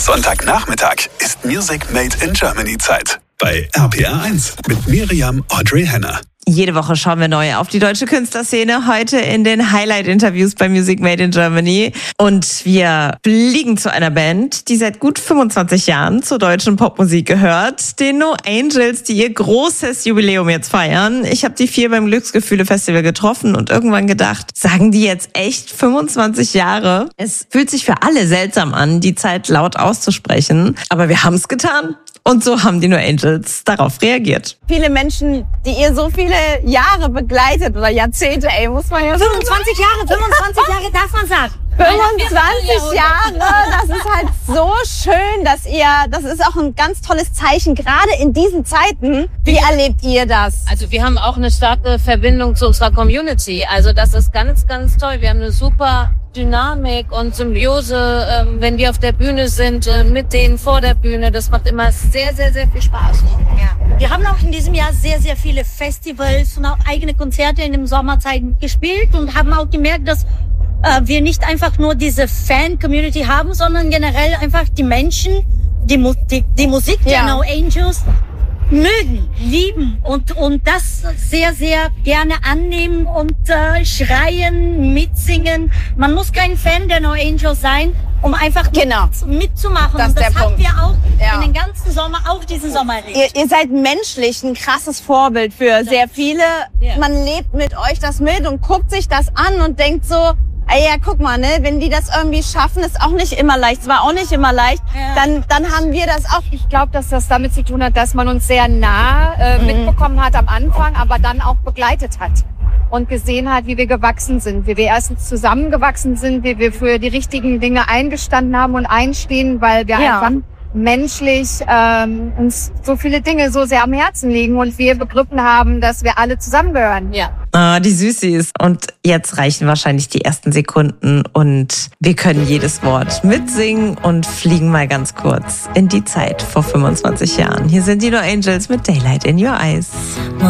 Sonntagnachmittag ist Music Made in Germany Zeit. Bei RPR1 mit Miriam Audrey Henner. Jede Woche schauen wir neu auf die deutsche Künstlerszene, heute in den Highlight-Interviews bei Music Made in Germany. Und wir fliegen zu einer Band, die seit gut 25 Jahren zur deutschen Popmusik gehört, den No Angels, die ihr großes Jubiläum jetzt feiern. Ich habe die 4 beim Glücksgefühle-Festival getroffen und irgendwann gedacht, sagen die jetzt echt 25 Jahre? Es fühlt sich für alle seltsam an, die Zeit laut auszusprechen, aber wir haben es getan. Und so haben die No Angels darauf reagiert. Viele Menschen, die ihr so viele Jahre begleitet oder Jahrzehnte, muss man ja 25 Jahre darf man sagen. 25 Jahre, das ist halt so schön, das ist auch ein ganz tolles Zeichen, gerade in diesen Zeiten. Wie erlebt ihr das? Also wir haben auch eine starke Verbindung zu unserer Community. Also das ist ganz, ganz toll. Wir haben eine super Dynamik und Symbiose, wenn wir auf der Bühne sind, mit denen vor der Bühne. Das macht immer sehr, sehr, sehr viel Spaß. Ja. Wir haben auch in diesem Jahr sehr, sehr viele Festivals und auch eigene Konzerte in den Sommerzeiten gespielt und haben auch gemerkt, dass wir nicht einfach nur diese Fan-Community haben, sondern generell einfach die Menschen, die Musik der No Angels mögen, lieben und das sehr, sehr gerne annehmen und schreien, mitsingen. Man muss kein Fan der No Angels sein, um einfach mitzumachen. Das und das haben Punkt. wir auch in den ganzen Sommer, auch diesen Sommer erlebt. Ihr seid menschlich ein krasses Vorbild für sehr viele. Ja. Man lebt mit euch das mit und guckt sich das an und denkt so, ja, guck mal, ne, wenn die das irgendwie schaffen, ist auch nicht immer leicht. Es war auch nicht immer leicht. Ja. Dann haben wir das auch. Ich glaube, dass das damit zu tun hat, dass man uns sehr nah mitbekommen hat am Anfang, aber dann auch begleitet hat und gesehen hat, wie wir gewachsen sind, wie wir erstens zusammengewachsen sind, wie wir für die richtigen Dinge eingestanden haben und einstehen, weil wir einfach menschlich uns so viele Dinge so sehr am Herzen liegen und wir begriffen haben, dass wir alle zusammengehören. Ja. Ah, die Süßis. Und jetzt reichen wahrscheinlich die ersten Sekunden und wir können jedes Wort mitsingen und fliegen mal ganz kurz in die Zeit vor 25 Jahren. Hier sind die No Angels mit Daylight in Your Eyes.